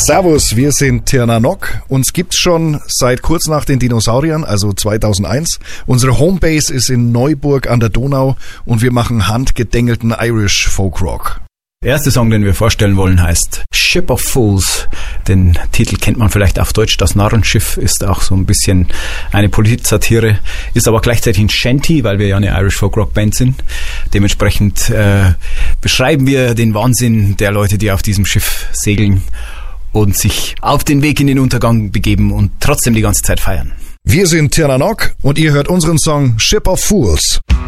Servus, wir sind Tir Na Nog. Uns gibt's schon seit kurz nach den Dinosauriern, also 2001. Unsere Homebase ist in Neuburg an der Donau und wir machen handgedengelten Irish Folkrock. Der erste Song, den wir vorstellen wollen, heißt Ship of Fools. Den Titel kennt man vielleicht auf Deutsch. Das Narrenschiff ist auch so ein bisschen eine Politsatire, ist aber gleichzeitig ein Shanty, weil wir ja eine Irish Folk Rock Band sind. Dementsprechend beschreiben wir den Wahnsinn der Leute, die auf diesem Schiff segeln und sich auf den Weg in den Untergang begeben und trotzdem die ganze Zeit feiern. Wir sind Tir Na Nog und ihr hört unseren Song Ship of Fools.